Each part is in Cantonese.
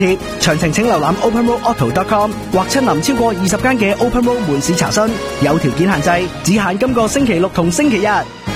詳情請瀏覽 openroadauto.com 或親臨超過20間嘅 OpenRoad 門市查詢，有條件限制，只限今個星期六同星期日。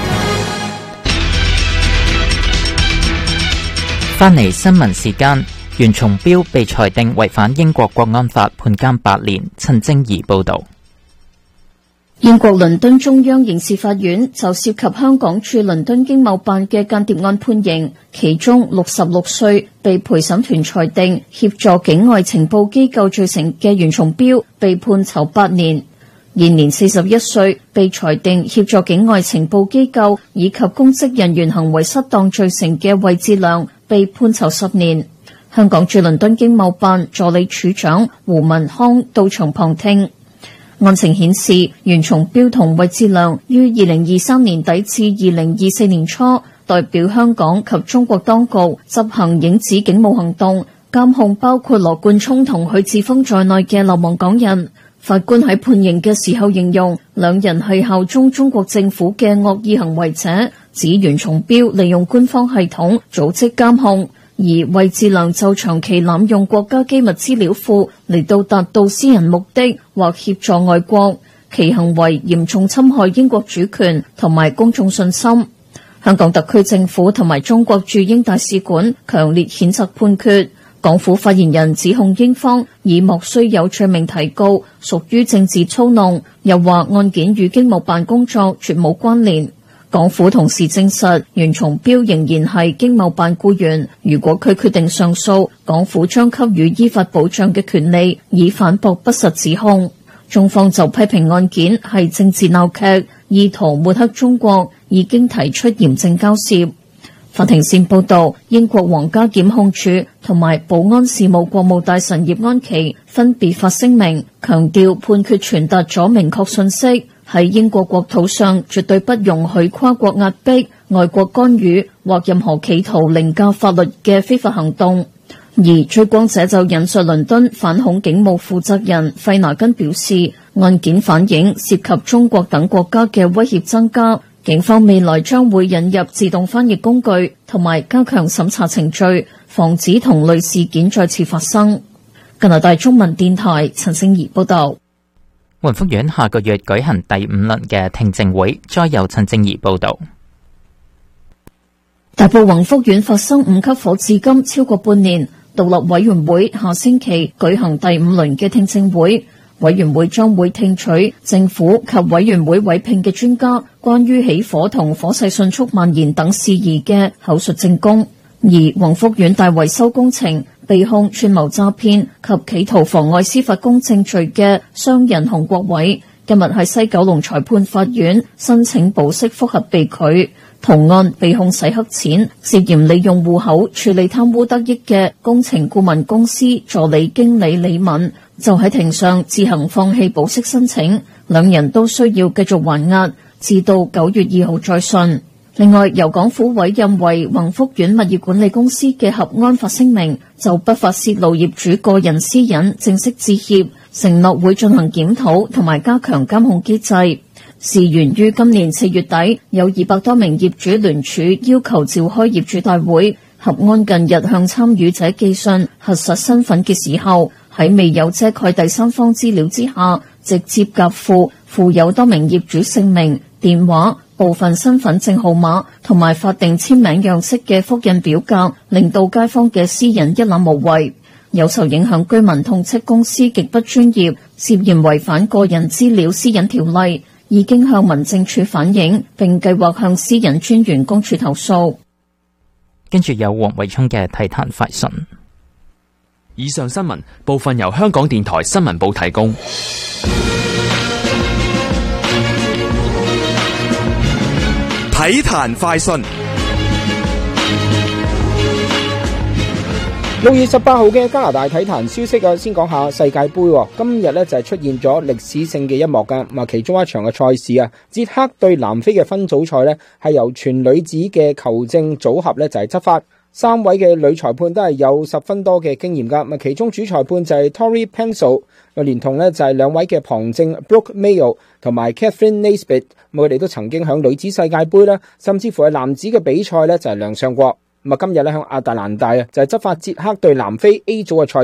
翻嚟新聞時間，袁松標被裁定違反英國國安法，判監8年。陳晶儀報道。 英國倫敦中央刑事法院就涉及香港駐倫敦經貿辦嘅間諜案判刑，其中66歲被陪審團裁定協助境外情報機構罪成嘅袁松標被判囚8年，現年41歲被裁定協助境外情報機構以及公職人員行為失當罪成嘅魏志亮被判囚10年。香港駐倫敦經貿辦助理處長胡文康到場旁聽。案情顯示，袁松標同魏志亮於2023年底至2024年初，代表香港及中國當局執行影子警務行動，監控包括羅冠聰同許智峰在內嘅流亡港人。法官喺判刑嘅時候形容，兩人係效忠中國政府嘅惡意行為者，指袁松標利用官方系統組織監控。而魏志亮就長期濫用國家機密資料庫嚟到達到私人目的或協助外國，其行為嚴重侵害英國主權同埋公眾信心。香港特區政府同埋中國駐英大使館強烈譴責判決。港府發言人指控英方以莫須有罪名提告，屬於政治操弄，又話案件與經貿辦工作絕無關聯。港府同時證實，袁松標仍然係經貿辦僱員。如果佢決定上訴，港府將給予依法保障嘅權利，以反駁不實指控。中方就批評案件係政治鬧劇，意圖抹黑中國，已經提出嚴正交涉。法庭線報道，英國皇家檢控處同埋保安事務國務大臣葉安琪分別發聲明，強調判決傳達咗明確信息。喺英國國土上絕對不容許跨國壓迫、外國干預或任何企圖凌駕法律嘅非法行動。而追光者就引述倫敦反恐警務負責人費拿根表示，案件反映涉及中國等國家嘅威脅增加，警方未來將會引入自動翻譯工具同埋加強審查程序，防止同類事件再次發生。加拿大中文電台陳聖儀報道。 雲福苑下個月舉行第5輪嘅聽證會，再由陳正儀報道。 大埔宏福苑發生5級火至今超過半年，獨立委員會下星期舉行第5輪嘅聽證會，委員會將會聽取政府及委員會委聘嘅專家關於起火同火勢迅速蔓延等事宜嘅口述證供。而宏福苑大維修工程被控串謀詐騙及企圖妨礙司法公正罪嘅商人洪國偉，今日喺西九龍裁判法院申請保釋覆核被拒。同案被控洗黑錢，涉嫌利用戶口處理貪污得益嘅工程顧問公司助理經理李敏，就喺庭上自行放棄保釋申請，兩人都需要繼續還押，至到9月2號再訊。另外，由港府委任為宏福苑物業管理公司嘅合安發聲明，就不法泄露業主個人私隱正式致歉，承諾會進行檢討同埋加強監控機制。事源於今年4月底，有200多名業主聯署要求召開業主大會。合安近日向參與者寄信核實身份嘅時候，喺未有遮蓋第三方資料之下，直接夾附有多名業主姓名、電話、部分身份證號碼同埋法定簽名樣式嘅複印表格，令到街坊嘅私隱一覽無遺。有受影響居民痛斥公司極不專業，涉嫌違反個人資料私隱條例，已經向民政處反映，並計劃向私隱專員公署投訴。 跟住有黃偉聰嘅體壇快訊。 以上新聞部分由香港電台新聞部提供。 體壇快訊。6月18號嘅加拿大體壇消息啊，先講下世界盃。今日呢就係出現咗歷史性嘅一幕噶，其中一場嘅賽事啊，捷克對南非嘅分組賽呢係由全女子嘅球證組合呢就係執法，3位嘅女裁判都係有10分多嘅經驗噶，其中主裁判就係 Tori Pencil， 連同呢就係2位嘅旁證 Brooke Mayo 同埋 Catherine Naisbitt， 佢哋都曾經響女子世界盃啦，甚至乎係男子嘅比賽呢就係亮相過。 咁啊，今日咧響亞特蘭大啊，就係執法捷克對南非 A 組嘅賽